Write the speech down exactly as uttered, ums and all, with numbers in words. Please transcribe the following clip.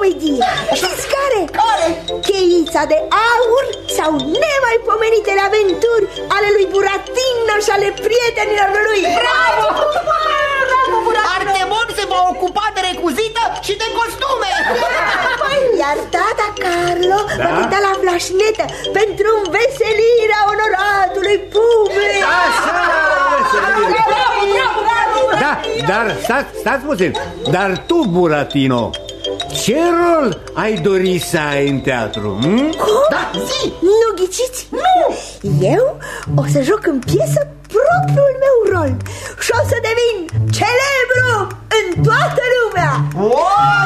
comedie. Știți care? Care? Cheița de aur sau nemaipomenitele aventuri ale lui Buratino și ale prietenilor lui. Bravo! Bravo, Buratino! Artemon se va ocupa de recuzită și de costume. Iar tata Carlo da? va uita la flașnetă pentru înveselirea onoratului public. Așa! Bravo, bravo, bravo! Da, dar stați, stați puțin. Dar tu, Buratino, ce rol ai dori să ai în teatru? Hm? Cum? Da, zi! Nu ghiciți? Nu! Eu o să joc în piesă propriul meu rol și o să devin celebru în toată lumea. Wow!